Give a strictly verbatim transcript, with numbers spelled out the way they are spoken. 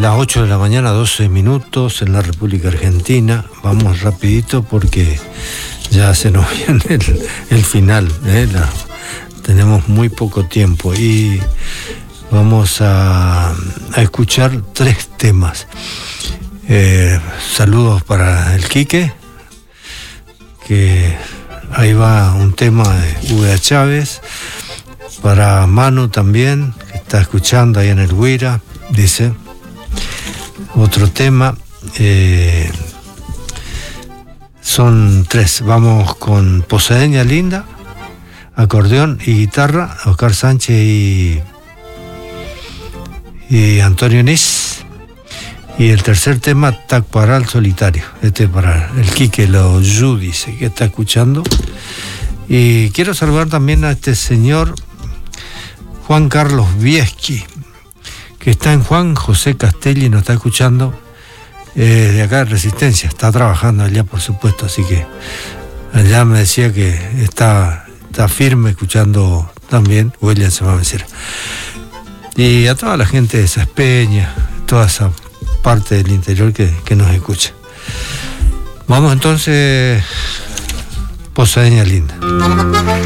las ocho de la mañana, doce minutos en la República Argentina. Vamos rapidito porque ya se nos viene el, el final, ¿eh? La, tenemos muy poco tiempo y vamos a, a escuchar tres temas. Eh, saludos para el Quique, que ahí va un tema de Hugo Chávez. Para Manu también, que está escuchando ahí en el Huira, dice. Otro tema. Eh, son tres. Vamos con Posadeña Linda, acordeón y guitarra, Oscar Sánchez y, y Antonio Nis. Y el tercer tema, Tacuaral Solitario. Este para el Quique Lo Yu, dice, que está escuchando. Y quiero saludar también a este señor Juan Carlos Vieschi, que está en Juan José Castelli y nos está escuchando eh, de acá de Resistencia. Está trabajando allá, por supuesto, así que allá me decía que está, está firme escuchando también. William se va a decir. Y a toda la gente de Saspeña, toda esa parte del interior que, que nos escucha. Vamos entonces, Posadeña Linda.